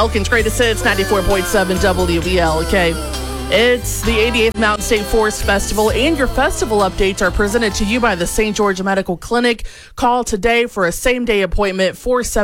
Elkin's Greatest Hits, 94.7 WBL. Okay. It's the 88th Mountain State Forest Festival, and your festival updates are presented to you by the St. George Medical Clinic. Call today for a same-day appointment,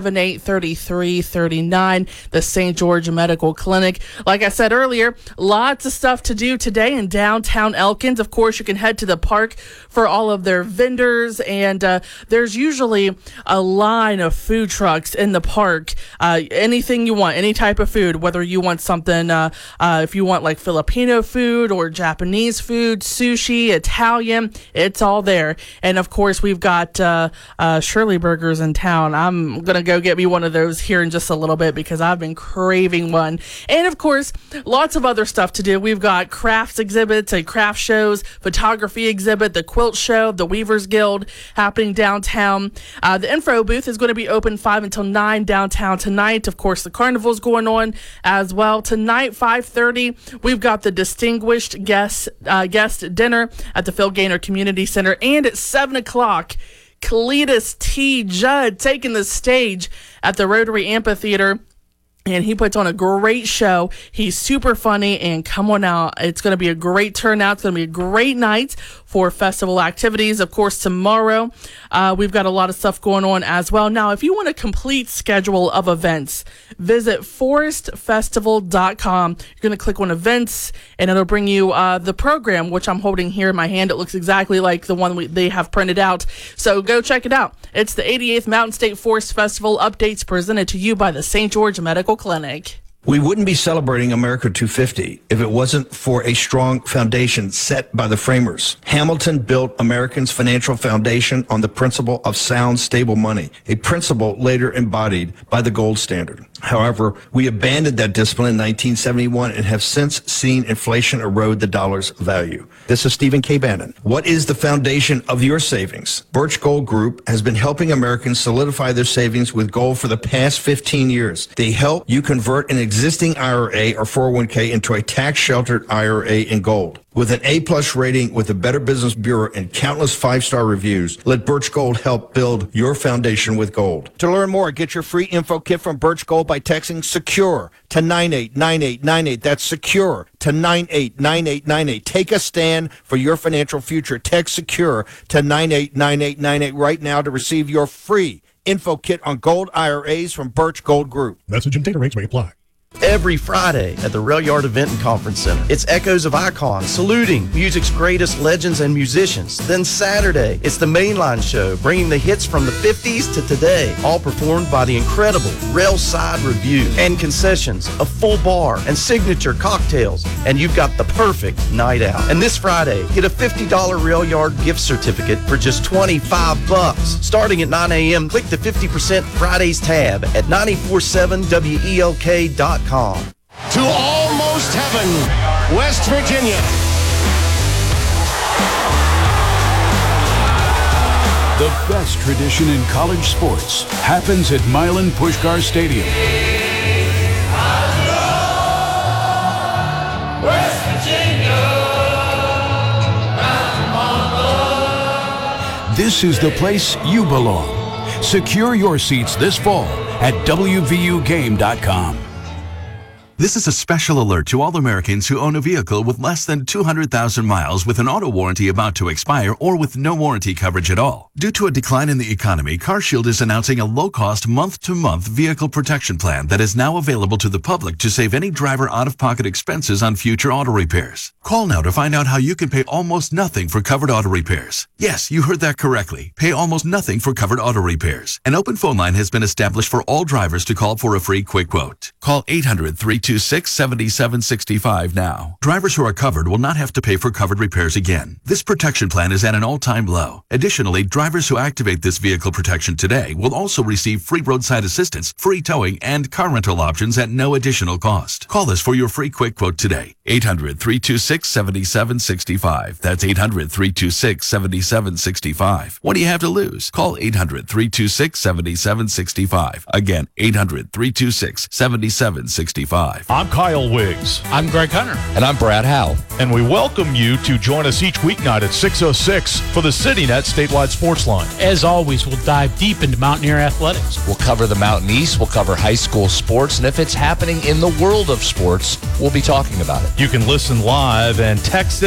478-3339, the St. George Medical Clinic. Like I said earlier, lots of stuff to do today in downtown Elkins. Of course, you can head to the park for all of their vendors, and there's usually a line of food trucks in the park. Anything you want, any type of food, whether you want something, if you want like Filipino food or Japanese food, sushi, Italian, it's all there. And of course, we've got Shirley Burgers in town. I'm going to go get me one of those here in just a little bit because I've been craving one. And of course, lots of other stuff to do. We've got crafts exhibits and craft shows, photography exhibit, the quilt show, the Weavers Guild happening downtown. The info booth is going to be open 5 until 9 downtown tonight. Of course, the carnival's going on as well. Tonight, 5:30, we've got the distinguished guest dinner at the Phil Gaynor Community Center, and at 7 o'clock, Cletus T. Judd taking the stage at the Rotary Amphitheater. And he puts on a great show. He's super funny, and come on out. It's going to be a great turnout. It's going to be a great night for festival activities. Of course, tomorrow, we've got a lot of stuff going on as well. Now, if you want a complete schedule of events, visit forestfestival.com. You're going to click on events, and it'll bring you the program, which I'm holding here in my hand. It looks exactly like the one they have printed out. So go check it out. It's the 88th Mountain State Forest Festival updates presented to you by the St. George Medical Clinic. We wouldn't be celebrating America 250 if it wasn't for a strong foundation set by the framers. Hamilton built Americans' financial foundation on the principle of sound, stable money, a principle later embodied by the gold standard. However, we abandoned that discipline in 1971 and have since seen inflation erode the dollar's value. This is Stephen K. Bannon. What is the foundation of your savings? Birch Gold Group has been helping Americans solidify their savings with gold for the past 15 years. They help you convert an existing IRA or 401k into a tax-sheltered IRA in gold. With an A-plus rating with the Better Business Bureau and countless five-star reviews, let Birch Gold help build your foundation with gold. To learn more, get your free info kit from Birch Gold by texting SECURE to 989898. That's SECURE to 989898. Take a stand for your financial future. Text SECURE to 989898 right now to receive your free info kit on gold IRAs from Birch Gold Group. Message and data rates may apply. Every Friday at the Rail Yard Event and Conference Center, it's Echoes of Icon, saluting music's greatest legends and musicians. Then Saturday, it's the Mainline Show, bringing the hits from the 50s to today, all performed by the incredible Railside Review. And concessions, a full bar, and signature cocktails, and you've got the perfect night out. And this Friday, get a $50 Rail Yard gift certificate for just $25. Starting at 9 a.m., click the 50% Fridays tab at 947WELK.com. To almost heaven, West Virginia. The best tradition in college sports happens at Milan Puskar Stadium. West Virginia. This is the place you belong. Secure your seats this fall at WVUGame.com. This is a special alert to all Americans who own a vehicle with less than 200,000 miles with an auto warranty about to expire or with no warranty coverage at all. Due to a decline in the economy, CarShield is announcing a low-cost month-to-month vehicle protection plan that is now available to the public to save any driver out-of-pocket expenses on future auto repairs. Call now to find out how you can pay almost nothing for covered auto repairs. Yes, you heard that correctly. Pay almost nothing for covered auto repairs. An open phone line has been established for all drivers to call for a free quick quote. Call 800-326-7765 now. Drivers who are covered will not have to pay for covered repairs again. This protection plan is at an all-time low. Additionally, drivers who activate this vehicle protection today will also receive free roadside assistance, free towing, and car rental options at no additional cost. Call us for your free quick quote today. 800-326-7765. That's 800-326-7765. What do you have to lose? Call 800-326-7765. Again, 800-326-7765. life. I'm Kyle Wiggs. I'm Greg Hunter. And I'm Brad Howe. And we welcome you to join us each weeknight at 6:06 for the CityNet Statewide Sports Line. As always, we'll dive deep into Mountaineer athletics. We'll cover the Mountain East, we'll cover high school sports, and if it's happening in the world of sports, we'll be talking about it. You can listen live and text